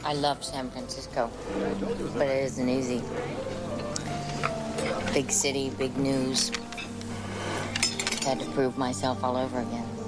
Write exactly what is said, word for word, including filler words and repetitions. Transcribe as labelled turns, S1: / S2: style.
S1: I love San Francisco, but it isn't easy. Big city, big news. Had to prove myself all over again.